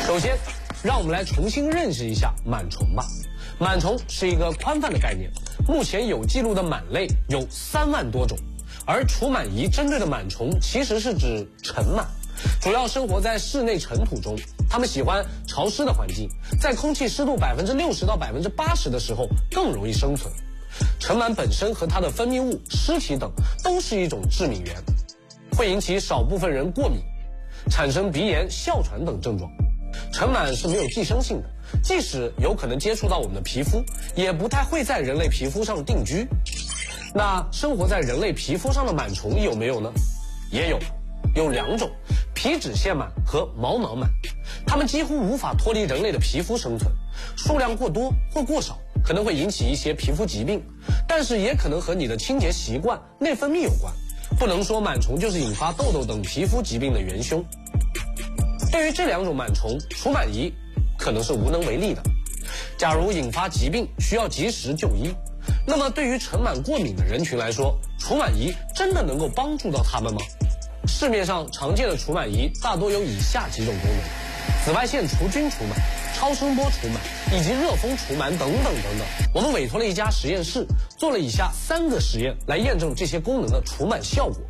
首先，让我们来重新认识一下螨虫吧。螨虫是一个宽泛的概念，目前有记录的螨类有3万多种，而除螨仪针对的螨虫其实是指尘螨，主要生活在室内尘土中，它们喜欢潮湿的环境，在空气湿度60%到80%的时候更容易生存。尘螨本身和它的分泌物、尸体等都是一种致敏源，会引起少部分人过敏，产生鼻炎、哮喘等症状。尘螨是没有寄生性的，即使有可能接触到我们的皮肤，也不太会在人类皮肤上定居。那生活在人类皮肤上的螨虫有没有呢？也有2种，皮脂腺螨和毛囊螨，它们几乎无法脱离人类的皮肤生存，数量过多或过少可能会引起一些皮肤疾病，但是也可能和你的清洁习惯、内分泌有关，不能说螨虫就是引发痘痘等皮肤疾病的元凶。对于这2种螨虫，除螨仪可能是无能为力的。假如引发疾病，需要及时就医，那么对于尘螨过敏的人群来说，除螨仪真的能够帮助到他们吗？市面上常见的除螨仪大多有以下几种功能：紫外线除菌除螨、超声波除螨以及热风除螨等等等等。我们委托了一家实验室，做了以下3个实验来验证这些功能的除螨效果。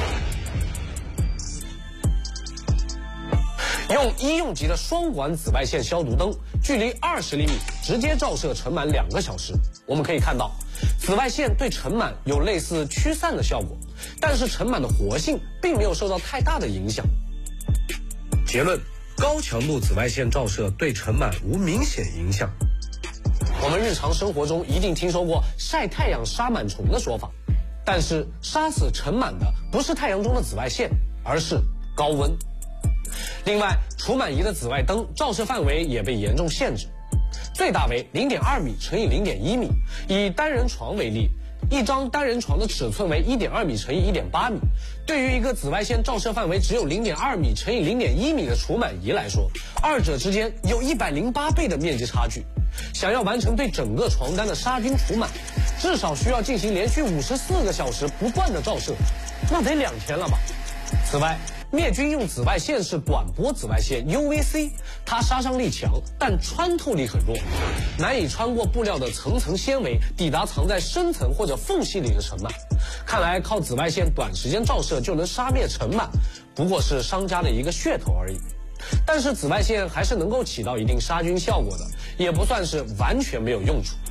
用医用级的双管紫外线消毒灯，距离20厘米，直接照射尘螨2个小时。我们可以看到，紫外线对尘螨有类似驱散的效果，但是尘螨的活性并没有受到太大的影响。结论：高强度紫外线照射对尘螨无明显影响。我们日常生活中一定听说过晒太阳杀螨虫的说法，但是杀死尘螨的不是太阳中的紫外线，而是高温。另外，除螨仪的紫外灯照射范围也被严重限制，最大为0.2米乘以0.1米。以单人床为例，一张单人床的尺寸为1.2米乘以1.8米。对于一个紫外线照射范围只有0.2米乘以0.1米的除螨仪来说，二者之间有108倍的面积差距。想要完成对整个床单的杀菌除螨，至少需要进行连续54个小时不断的照射，那得2天了吧？此外，灭菌用紫外线是短波紫外线 UVC， 它杀伤力强，但穿透力很弱，难以穿过布料的层层纤维，抵达藏在深层或者缝隙里的尘螨。看来靠紫外线短时间照射就能杀灭尘螨，不过是商家的一个噱头而已。但是紫外线还是能够起到一定杀菌效果的，也不算是完全没有用处。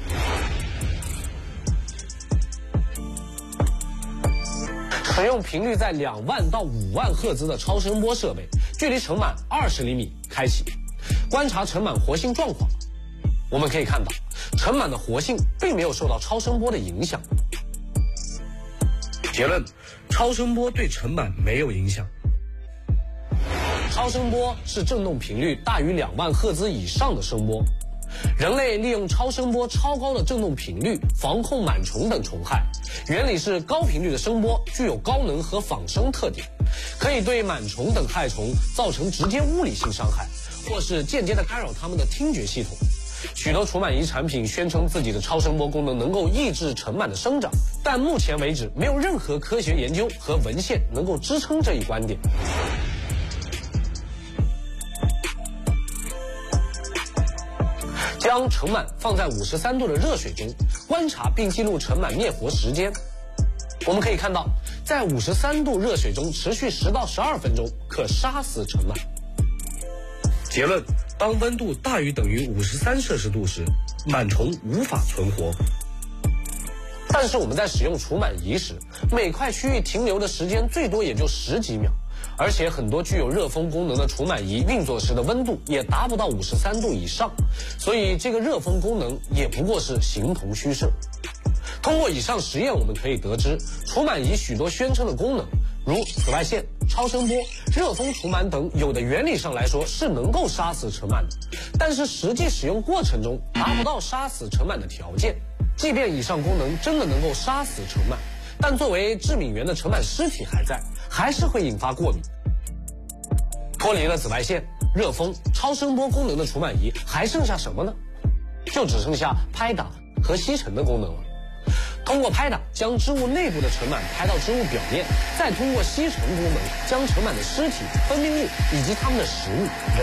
使用频率在2万到5万赫兹的超声波设备，距离尘螨20厘米开启，观察尘螨活性状况。我们可以看到，尘螨的活性并没有受到超声波的影响。结论：超声波对尘螨没有影响。超声波是振动频率大于2万赫兹以上的声波。人类利用超声波超高的振动频率防控螨虫等虫害，原理是高频率的声波具有高能和仿生特点，可以对螨虫等害虫造成直接物理性伤害，或是间接的干扰它们的听觉系统。许多除螨仪产品宣称自己的超声波功能能够抑制尘螨的生长，但目前为止没有任何科学研究和文献能够支撑这一观点。将尘螨放在53度的热水中，观察并记录尘螨灭活时间。我们可以看到，在53度热水中持续10到12分钟，可杀死尘螨。结论：当温度大于等于53摄氏度时，螨虫无法存活。但是我们在使用除螨仪时，每块区域停留的时间最多也就10几秒。而且很多具有热风功能的除螨仪运作时的温度也达不到53度以上，所以这个热风功能也不过是形同虚设。通过以上实验，我们可以得知，除螨仪许多宣称的功能，如紫外线、超声波、热风除螨等，有的原理上来说是能够杀死尘螨的，但是实际使用过程中达不到杀死尘螨的条件。即便以上功能真的能够杀死尘螨，但作为致敏源的尘螨尸体还在，还是会引发过敏。脱离了紫外线、热风、超声波功能的除螨仪，还剩下什么呢？就只剩下拍打和吸尘的功能了。通过拍打将织物内部的尘螨拍到织物表面，再通过吸尘功能将尘螨的尸体、分泌物以及它们的食物